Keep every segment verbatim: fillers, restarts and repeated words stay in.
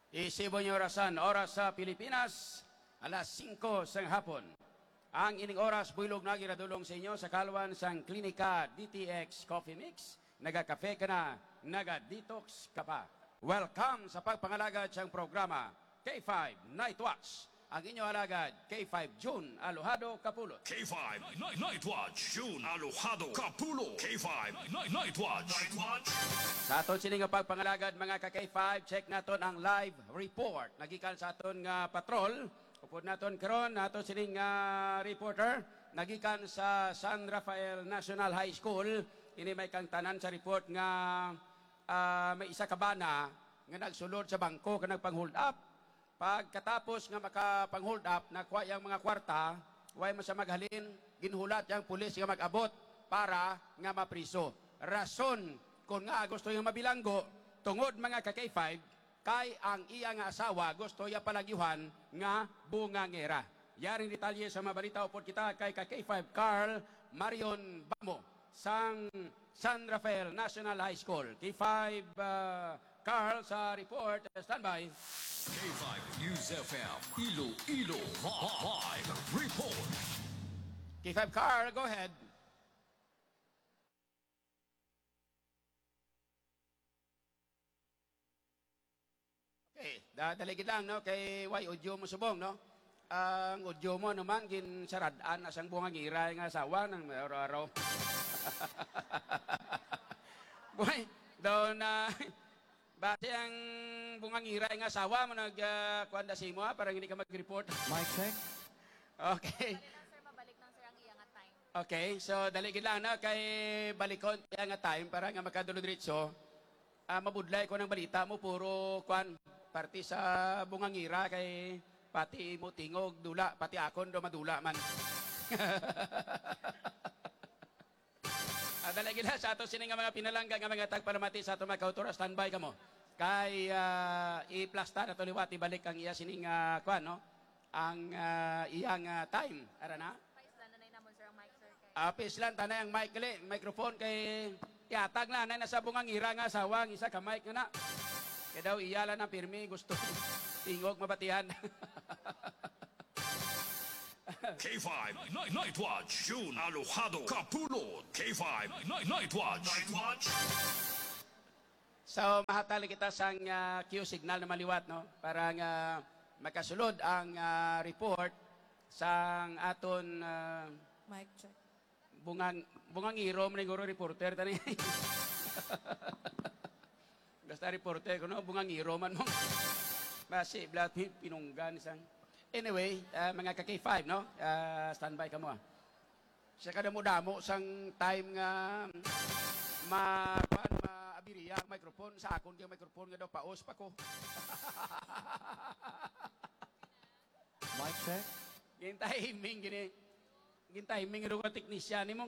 Isibo niyo orasan, oras sa Pilipinas, alas singko sang hapon. Ang ining oras, builog na giradulong sa inyo sa kalwan sang Klinika D T X Coffee Mix. Nagakafe ka na, naga-detox ka pa. Welcome sa pagpangalagad siyang programa, K five Night Watch. Ang inyo alagad, K five June Alojado Kapulot. K five Night, Night Watch, June Alojado Capulo. K five Night, Night Watch. Night Watch. Sa aton sining nga pagpangalagad mga ka K five, check naton ang live report. Nagikan sa aton nga patrol. Upod naton karon naton sining nga reporter nagikan sa San Rafael National High School. Ini may kang tanan sa report nga uh, may isa ka bana nga nagsulod sa bangko ka nagpang-hold up. Pagkatapos nga makapang-hold up, nakuha yung mga kwarta, way mo siya maghalin, ginhulat yung pulis nga mag-abot para nga mapriso. Rason, kung nga gusto yung mabilanggo, tungod mga ka K five, kay ang iya nga asawa, gusto yung palagyuhan nga bungangera. Yaring detalye sa mabalita upod kita kay ka K five Carl Marion Bamo, sang San Rafael National High School. K five uh, Carl sa report, standby. K five News F M, Iloilo Live Report. K five Carl, go ahead. Okay, dadaligid lang, no? Kay way audio mo subong, no? Ang audio mo naman, ginsaradaan asang bungang iray nga asawa ng araw-araw. Boy, daw na... Base ang bungang iray nga asawa mo nag-kuanda uh, si mo, ha? Parang hindi ka mag-report. Mic check. Okay. Dali lang, sir, mabalik lang, sir, ang iya nga time. Okay, so daligid lang na kay balikon kaya nga time para nga makadulo diretso. Uh, mabudlay ko ng balita mo, puro kwan, parti sa bungangira kay pati mo tingog, dula, pati akon do madula man. uh, daligid lang sa ato sini nga mga pinalangga nga mga tagpalamati sa ato mga kautura, standby ka mo. Kay uh, i-plasta na to liwati balik ang iya sining uh, kwan, no? Ang uh, iyang uh, time. Ara na? Paislan na na namon, sir, ang mic, sir. Kay... Uh, pislan, tanay ang mic gali, microphone kay iatag na, na nasa bungang ira nga asawang, isa ka mic nga na. Kaya daw iyala na pirmi, gusto tingog mabatihan. K five Night, Night Watch, June Alojado Capulo. K five Night, Night Watch. Night Watch. So, mahatali kita sang uh, Q signal na maliwat, no? Para nga makasulod ang uh, report sang aton uh, Mic check. bungang bungang iro mo siguro reporter tani. Basta reporter ko no bungang iro man mo. Basi blat pinunggan sang. Anyway, uh, mga ka K five, no? Uh, standby ka mo. Ah. Siya kada mo damo sang time nga ma kuan maabiriya ang microphone sa akon yung microphone nga daw paos pa ko. Mic check. Gintiming gini. Gintiming ro ka teknisyan ni mo.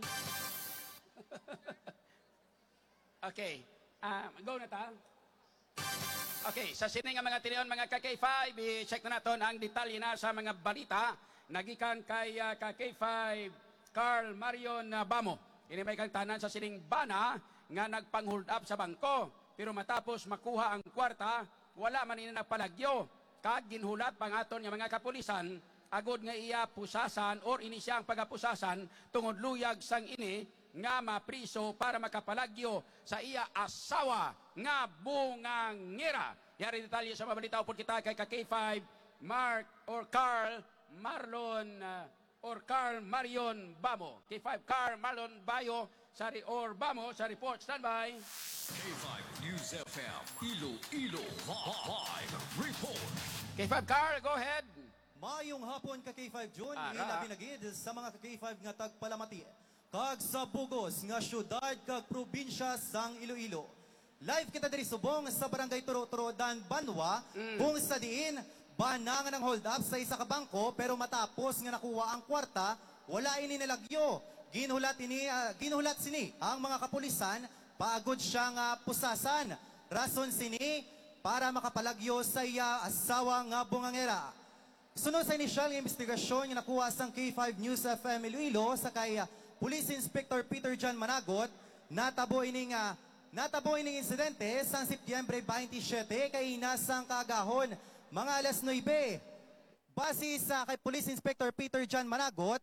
Okay. Ah, uh, go na ta. Okay, sa sini nga mga tinion mga ka K five, i-check na naton ang detalye na sa mga balita nagikan kay uh, ka K five Carl Marion uh, Bamo. Ini may kang tanan sa sining bana nga nagpang-hold up sa bangko. Pero matapos makuha ang kwarta, wala man ina nagpalagyo. Kag ginhulat pangaton nga mga kapulisan, agod nga iya pusasan or ini siya ang pagapusasan tungod luyag sang ini nga mapriso para makapalagyo sa iya asawa nga bungangera. Yari detalye sa mabalita upod kita kay ka K five Mark or Carl Marlon uh, or Carl Marion Bamo. K five Carl Marlon Bayo sa or Bamo sa report. Standby. K five News F M, Iloilo Live Report. K five Carl, go ahead. Mayong hapon ka K five June, Ara. ilabi nagid sa mga ka K five nga tagpalamati. Kag sa Bugos nga syudad kag probinsya sang Iloilo. Live kita diri subong sa barangay Turo-Turodan, Banwa, Mm. kung sa diin bana nga ng hold up sa isa ka bangko pero matapos nga nakuha ang kwarta, wala ini nilagyo. Ginhulat ini uh, ginhulat sini ang mga kapulisan paagod siya nga pusasan. Rason sini para makapalagyo sa iya asawa nga bungangera. Sunod sa inisyal nga investigasyon nga nakuha sang K five News F M Iloilo sa kay uh, Police Inspector Peter John Managot, natabo ini nga Nataboy ng insidente sa Setyembre twenty-seven kay nasang kaagahon mga alas nuebe. Base sa kay Police Inspector Peter John Managot,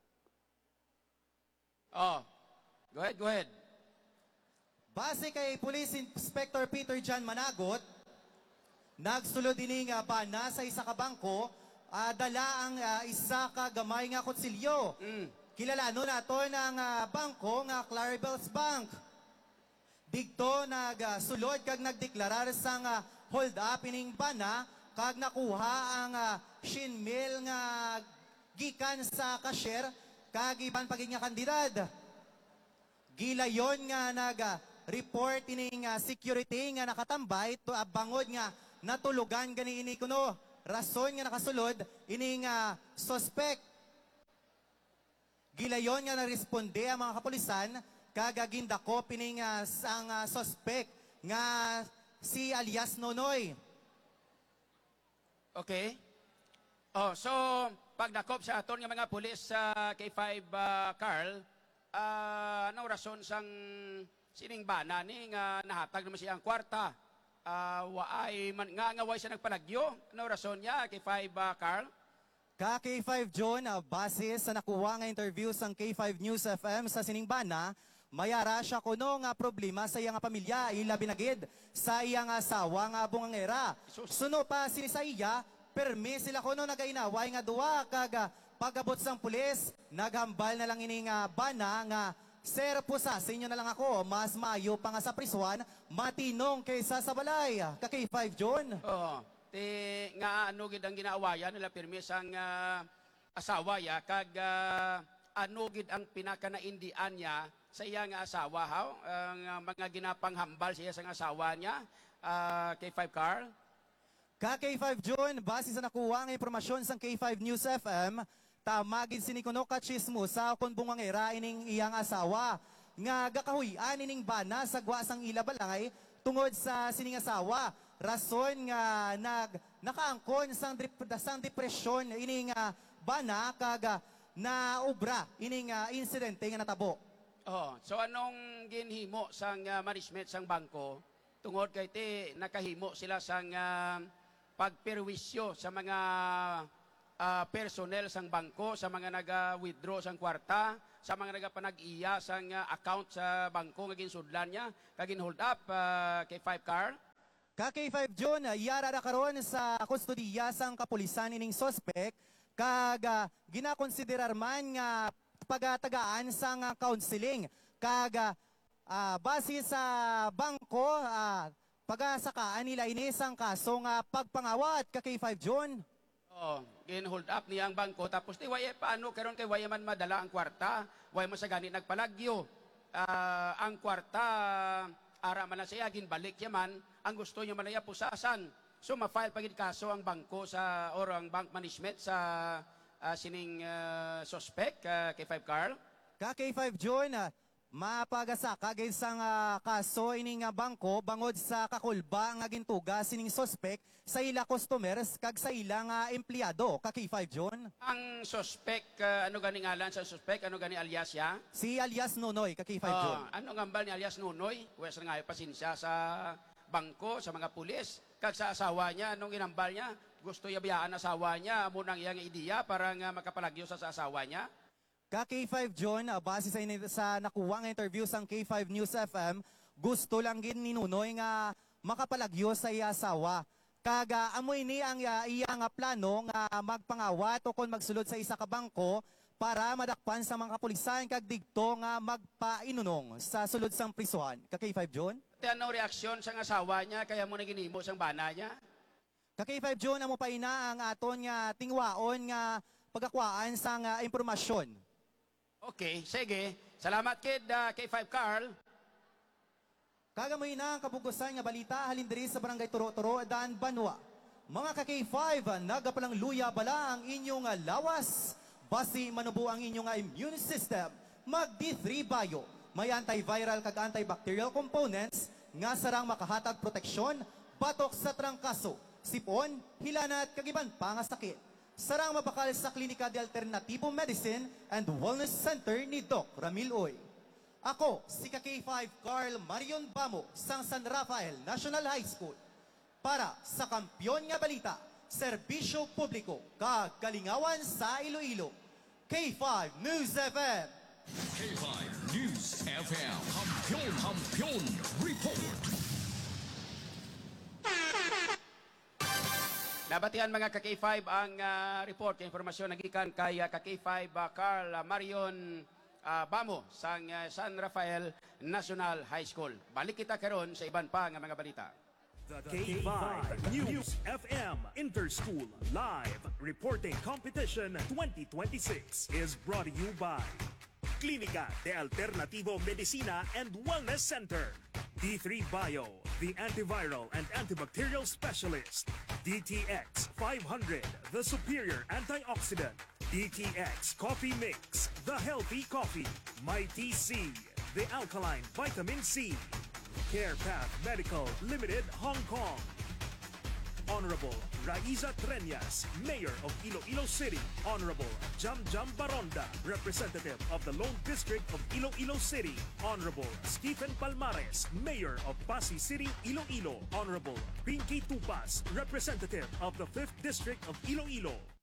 Oh, go ahead, go ahead. base kay Police Inspector Peter John Managot, nagsulod ining uh, bana sa isa ka bangko, ah, dala ang ah, isa ka gamay nga kutsilyo. Mm. Kilala no nato ng ah, bangko nga Claribel's Bank. Digto nagsulod kag nagdeklarar sang uh, hold up ining bana kag nakuha ang uh, shinmil nga gikan sa cashier kag iban paging nga kandidad. Gilayon nga nag uh, report ining uh, security nga nakatambay to uh, bangod nga natulugan gani ini kuno rason nga nakasulod ining uh, suspect. Gilayon nga naresponde ang mga kapulisan kagaginda ko pining uh, sang uh, suspect nga si alias Nonoy. Okay. Oh, so pag nakop sa aton nga mga pulis sa K five uh, Carl, uh, anong rason sang sining bana ni nga nahatag naman siya ang kwarta? Uh, waay man nga nga way siya nagpalagyo. Ano rason niya K five uh, Carl? Ka K five John, uh, base sa nakuha nga interview sang K five News F M sa Siningbana, mayara siya kuno nga problema sa iyang pamilya, ila binagid sa iyang asawa nga bungangera. Jesus. Suno pa sini sa iya, permi sila kuno nagainaway nga duwa kag uh, pagabot sang pulis, naghambal na lang ini nga bana nga sir po sa inyo na lang ako, mas maayo pa nga sa prisuan, matinong kaysa sa balay. Ka K five John. Oo. Ti nga ano gid ang ginaawayan nila pirmi sang uh, asawa ya kag uh, ano gid ang pinakanaindian niya sa iya nga asawa haw ang uh, mga ginapanghambal siya sa asawa niya uh, K five Carl. Ka K five John, base sa nakuha nga impormasyon sa K five News F M, tamagin sinikuno ka chismo sa kon bungangera ining iyang asawa nga gakahuyan ining bana sa gwa sang ila balay tungod sa sining asawa. Rason nga nag nakaangkon sang, dep- sang depresyon ining uh, bana kag uh, na obra ining uh, insidente nga natabo. Oh, so anong ginhimo sang uh, management sang bangko tungod kay ti nakahimo sila sang uh, pagperwisyo sa mga uh, personnel sang bangko, sa mga naga-withdraw sang kwarta, sa mga nagapanag-iya sang uh, account sa bangko nga ginsudlan niya, kagin hold up uh, kay five Carl. Ka K five John, uh, yara na karon sa kustodiya sang kapulisan ining suspect kag uh, ginakonsiderar man nga pagatagaan sang uh, counseling kag uh, uh, base sa bangko uh, pagasakaan nila ini sang kaso nga pagpangawat. Ka K five John. Oh, gin-hold up niya ang bangko tapos di way paano karon kay way man madala ang kwarta, way man sa gani nagpalagyo. Ah, ang kwarta ara man na siya ginbalik yaman, ang gusto niya man niya pusasan. So ma-file pagid kaso ang bangko sa or ang bank management sa ah, sining ah, suspect uh, K five Carl. Ka K five John, uh, mapagasaka gid sang uh, kaso ining uh, bangko bangod sa kakulba nga gintuga sining suspect sa ila customers kag sa ila nga empleyado. Ka K five John. Ang suspect ah, ano gani ngalan sa suspect, ano gani alias ya? Si alias Nonoy. Ka K five John. Oh, ano ngambal ni alias Nunoy? Wes nga pasensya sa bangko, sa mga pulis. Kag sa asawa niya, anong ginambal niya? Gusto niya biyaan asawa niya, amo nang iyang ideya para nga makapalagyo sa, sa asawa niya. Ka K five John, uh, base sa, ini- sa nakuha nga interview sang K five News F M, gusto lang gid ni Nunoy nga makapalagyo sa iya asawa. Kaga amoy ni ang uh, iya nga plano nga magpangawat o kon magsulod sa isa ka bangko para madakpan sa mga kapulisan kag digto nga magpainunong sa sulod sang prisuhan. Ka K five John. Ate, anong reaksyon sa asawa niya, kaya mo na ginimo sang bana niya? Ka K five John, amo pa ina ang aton nga tingwaon nga pagakwaan sa nga impormasyon. Okay, sige. Salamat kid uh, K five Carl. Kagamoy na ang kabugusan nga balita halin diri sa Barangay Turo-Turo, Daan, Banwa. Mga ka K five, nagapalang luya bala ang inyong ah, lawas. Basi manubo ang inyong ah, immune system. Mag D three Bio. May antiviral kag antibacterial components nga sarang makahatag proteksyon, batok sa trangkaso, sipon, hilanat kag iban pa nga sakit. Sarang mabakal sa Klinika de Alternativo Medicine and Wellness Center ni Doc Ramil Oy. Ako, si ka K five Carl Marion Bamo, sang San Rafael National High School. Para sa Kampyon nga Balita, Serbisyo Publiko, Kagalingawan sa Iloilo. K five News F M. K five News F M. Kampiyon, Kampiyon Report. Nabatian mga ka K five ang ah, report kay informasyon nagikan kay ah, ka K five ah, Carl Marion ah, Bamo sang ah, San Rafael National High School. Balik kita karon sa iban pa nga mga balita. K five News F M Interschool Live Reporting Competition twenty twenty-six is brought to you by Clínica de Alternativo Medicina and Wellness Center, D three Bio, the antiviral and antibacterial specialist, D T X five hundred, the superior antioxidant, D T X Coffee Mix, the healthy coffee, My T C, the alkaline vitamin C, CarePath Medical Limited, Hong Kong. Honorable Raiza Treñas, Mayor of Iloilo City. Honorable Jam Jam Baronda, Representative of the Lone District of Iloilo City. Honorable Stephen Palmares, Mayor of Pasig City, Iloilo. Honorable Pinky Tupas, Representative of the fifth District of Iloilo.